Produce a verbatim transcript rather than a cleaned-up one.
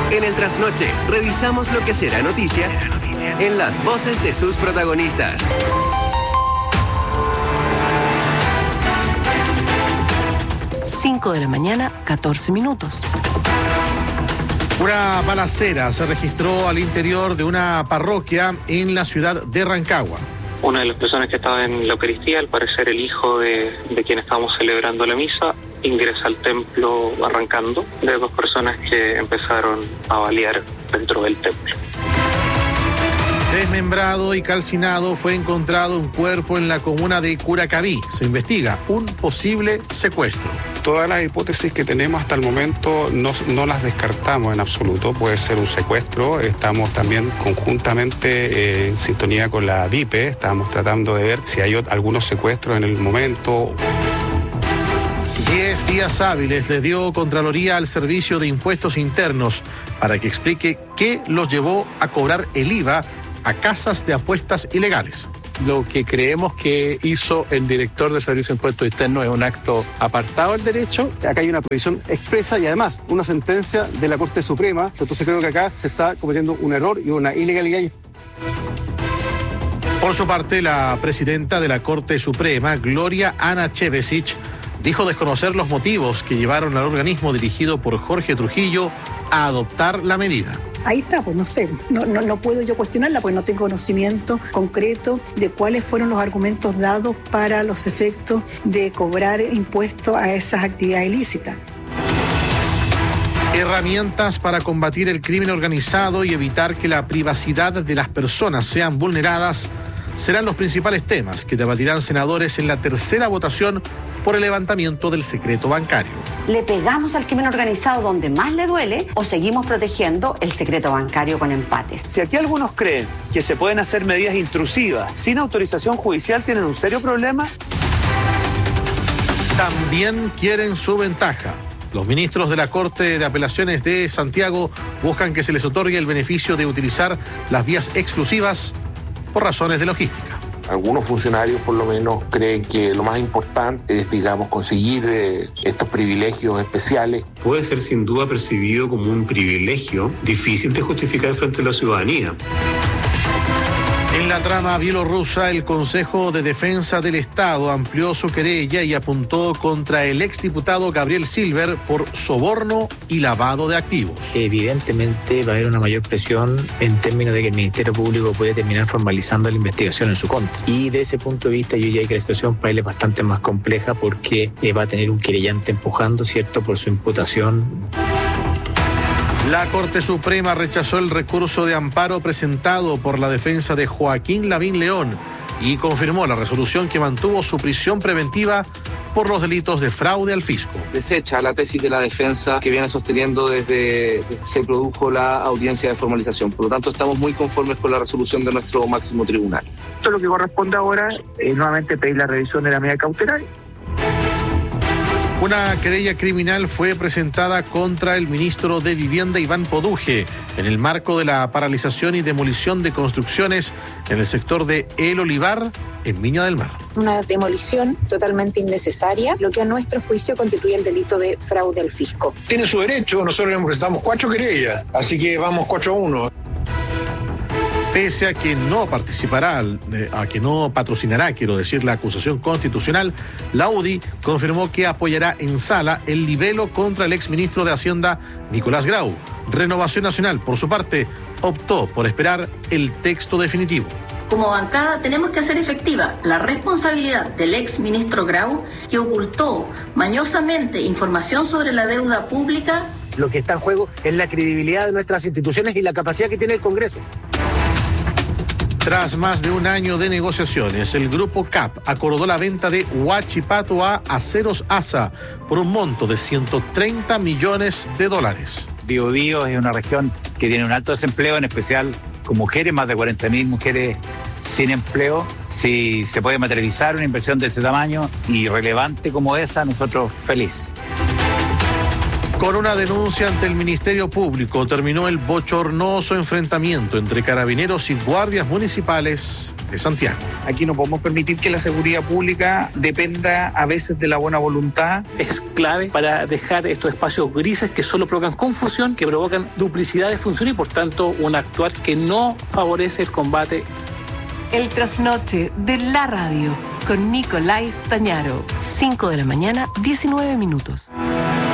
En el Trasnoche, revisamos lo que será noticia en las voces de sus protagonistas. cinco de la mañana, catorce minutos. Una balacera se registró al interior de una parroquia en la ciudad de Rancagua. Una de las personas que estaba en la Eucaristía, al parecer el hijo de, de quien estábamos celebrando la misa, ingresa al templo arrancando de dos personas que empezaron a balear dentro del templo. Desmembrado y calcinado fue encontrado un cuerpo en la comuna de Curacaví. Se investiga un posible secuestro. Todas las hipótesis que tenemos hasta el momento no, no las descartamos en absoluto. Puede ser un secuestro. Estamos también conjuntamente eh, en sintonía con la D I P E. Estamos tratando de ver si hay algunos secuestros en el momento. Diez días hábiles le dio Contraloría al Servicio de Impuestos Internos para que explique qué los llevó a cobrar el I V A a casas de apuestas ilegales. Lo que creemos que hizo el director del Servicio de Impuestos Internos es un acto apartado del derecho. Acá hay una prohibición expresa y además una sentencia de la Corte Suprema. Entonces creo que acá se está cometiendo un error y una ilegalidad. Por su parte, la presidenta de la Corte Suprema, Gloria Ana Chevesic, dijo desconocer los motivos que llevaron al organismo dirigido por Jorge Trujillo a adoptar la medida. Ahí está, pues no sé, no, no, no puedo yo cuestionarla porque no tengo conocimiento concreto de cuáles fueron los argumentos dados para los efectos de cobrar impuestos a esas actividades ilícitas. Herramientas para combatir el crimen organizado y evitar que la privacidad de las personas sean vulneradas serán los principales temas que debatirán senadores en la tercera votación por el levantamiento del secreto bancario. ¿Le pegamos al crimen organizado donde más le duele o seguimos protegiendo el secreto bancario con empates? Si aquí algunos creen que se pueden hacer medidas intrusivas sin autorización judicial, tienen un serio problema. También quieren su ventaja. Los ministros de la Corte de Apelaciones de Santiago buscan que se les otorgue el beneficio de utilizar las vías exclusivas por razones de logística. Algunos funcionarios, por lo menos, creen que lo más importante es, digamos, conseguir eh, estos privilegios especiales. Puede ser sin duda percibido como un privilegio difícil de justificar frente a la ciudadanía. En la trama bielorrusa, el Consejo de Defensa del Estado amplió su querella y apuntó contra el exdiputado Gabriel Silver por soborno y lavado de activos. Evidentemente va a haber una mayor presión en términos de que el Ministerio Público puede terminar formalizando la investigación en su contra. Y de ese punto de vista yo diría que la situación para él es bastante más compleja porque eh, va a tener un querellante empujando, ¿cierto?, por su imputación. La Corte Suprema rechazó el recurso de amparo presentado por la defensa de Joaquín Lavín León y confirmó la resolución que mantuvo su prisión preventiva por los delitos de fraude al fisco. Desecha la tesis de la defensa que viene sosteniendo desde que se produjo la audiencia de formalización. Por lo tanto, estamos muy conformes con la resolución de nuestro máximo tribunal. Esto lo que corresponde ahora es nuevamente pedir la revisión de la medida cautelar. Una querella criminal fue presentada contra el ministro de Vivienda, Iván Poduje, en el marco de la paralización y demolición de construcciones en el sector de El Olivar, en Viña del Mar. Una demolición totalmente innecesaria, lo que a nuestro juicio constituye el delito de fraude al fisco. Tiene su derecho, nosotros le presentamos cuatro querellas, así que vamos cuatro a uno. Pese a que no participará, a que no patrocinará, quiero decir, la acusación constitucional, la U D I confirmó que apoyará en sala el libelo contra el exministro de Hacienda, Nicolás Grau. Renovación Nacional, por su parte, optó por esperar el texto definitivo. Como bancada tenemos que hacer efectiva la responsabilidad del ex ministro Grau, que ocultó mañosamente información sobre la deuda pública. Lo que está en juego es la credibilidad de nuestras instituciones y la capacidad que tiene el Congreso. Tras más de un año de negociaciones, el grupo C A P acordó la venta de Huachipato a Aceros Asa por un monto de ciento treinta millones de dólares. Biobío es una región que tiene un alto desempleo, en especial con mujeres, más de cuarenta mil mujeres sin empleo. Si se puede materializar una inversión de ese tamaño y relevante como esa, nosotros feliz. Con una denuncia ante el Ministerio Público terminó el bochornoso enfrentamiento entre carabineros y guardias municipales de Santiago. Aquí no podemos permitir que la seguridad pública dependa a veces de la buena voluntad. Es clave para dejar estos espacios grises que solo provocan confusión, que provocan duplicidad de funciones y por tanto un actuar que no favorece el combate. El trasnoche de la radio con Nicolás Tañaro. cinco de la mañana, diecinueve minutos.